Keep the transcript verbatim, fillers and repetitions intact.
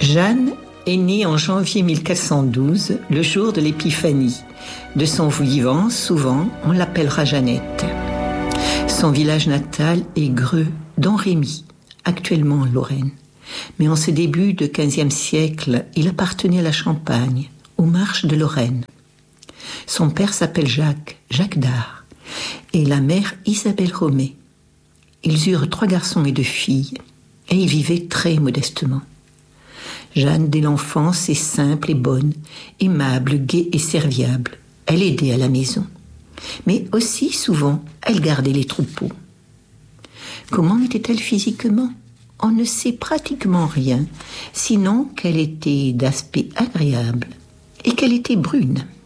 Jeanne est née en janvier mille quatre cent douze, le jour de l'Épiphanie. De son vivant, souvent, on l'appellera Jeannette. Son village natal est Greux, dans Rémy, actuellement en Lorraine. Mais en ce début de quinzième siècle, il appartenait à la Champagne, aux Marches de Lorraine. Son père s'appelle Jacques, Jacques d'Art, et la mère Isabelle Romet. Ils eurent trois garçons et deux filles, et ils vivaient très modestement. Jeanne, dès l'enfance, est simple et bonne, aimable, gaie et serviable. Elle aidait à la maison. Mais aussi, souvent, elle gardait les troupeaux. Comment était-elle physiquement ? On ne sait pratiquement rien, sinon qu'elle était d'aspect agréable et qu'elle était brune.